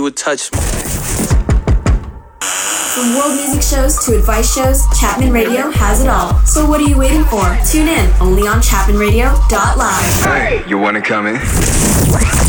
would touch me. From world music shows to advice shows, Chapman Radio has it all. So what are you waiting for? Tune in, only on ChapmanRadio.live. Hey, you wanna come in?